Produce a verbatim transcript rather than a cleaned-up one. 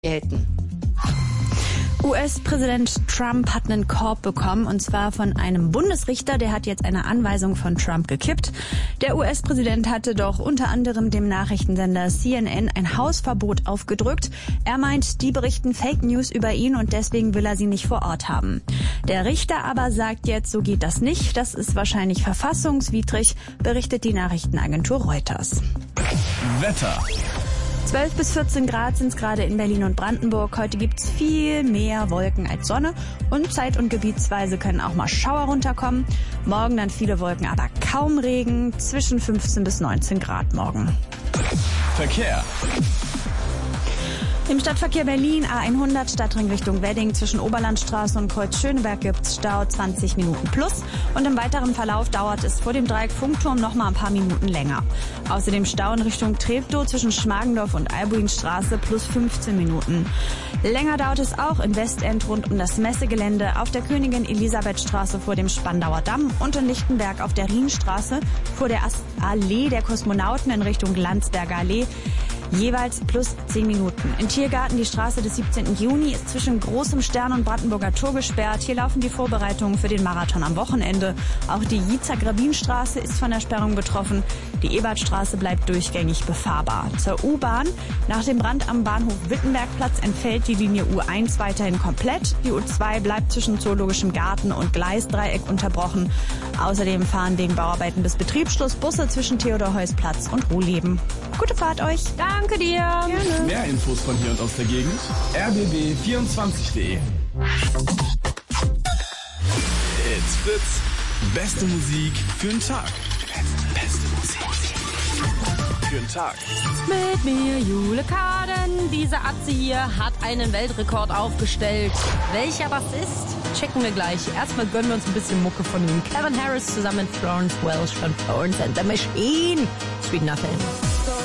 gelten. U S-Präsident Trump hat einen Korb bekommen, und zwar von einem Bundesrichter. Der hat jetzt eine Anweisung von Trump gekippt. Der U S-Präsident hatte doch unter anderem dem Nachrichtensender C N N ein Hausverbot aufgedrückt. Er meint, die berichten Fake News über ihn und deswegen will er sie nicht vor Ort haben. Der Richter aber sagt jetzt, so geht das nicht. Das ist wahrscheinlich verfassungswidrig, berichtet die Nachrichtenagentur Reuters. Wetter. zwölf bis vierzehn Grad sind es gerade in Berlin und Brandenburg. Heute gibt's viel mehr Wolken als Sonne und zeit- und gebietsweise können auch mal Schauer runterkommen. Morgen dann viele Wolken, aber kaum Regen, zwischen fünfzehn bis neunzehn Grad morgen. Verkehr. Im Stadtverkehr Berlin A hundert Stadtring Richtung Wedding zwischen Oberlandstraße und Kreuz Schöneberg gibt's Stau zwanzig Minuten plus und im weiteren Verlauf dauert es vor dem Dreieck Funkturm noch mal ein paar Minuten länger. Außerdem Stau in Richtung Treptow zwischen Schmargendorf und Albuinstraße plus fünfzehn Minuten. Länger dauert es auch in Westend rund um das Messegelände, auf der Königin Elisabeth Straße vor dem Spandauer Damm und in Lichtenberg auf der Rienstraße vor der Allee der Kosmonauten in Richtung Landsberger Allee. Jeweils plus zehn Minuten. In Tiergarten die Straße des siebzehnten Juni ist zwischen Großem Stern und Brandenburger Tor gesperrt. Hier laufen die Vorbereitungen für den Marathon am Wochenende. Auch die Jizer-Grabin-Straße ist von der Sperrung betroffen. Die Ebertstraße bleibt durchgängig befahrbar. Zur U-Bahn. Nach dem Brand am Bahnhof Wittenbergplatz entfällt die Linie U eins weiterhin komplett. Die U zwei bleibt zwischen Zoologischem Garten und Gleisdreieck unterbrochen. Außerdem fahren wegen Bauarbeiten bis Betriebsschluss Busse zwischen Theodor-Heuss-Platz und Ruhleben. Gute Fahrt euch. Danke dir. Gerne. Mehr Infos von hier und aus der Gegend. r b b vierundzwanzig punkt de. It's Fritz. Beste Musik für den Tag. Beste Musik für den Tag. Mit mir Jule Kaden. Diese Atze hier hat einen Weltrekord aufgestellt. Welcher das ist, checken wir gleich. Erstmal gönnen wir uns ein bisschen Mucke von ihm. Kevin Harris zusammen mit Florence Welch von Florence and the Machine. Sweet Nothing.